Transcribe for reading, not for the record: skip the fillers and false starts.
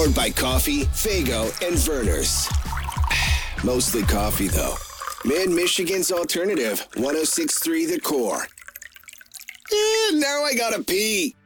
Powered by coffee, Fago, and Verner's. Mostly coffee, though. Mid-Michigan's alternative, 106.3 The Core. Now I gotta pee.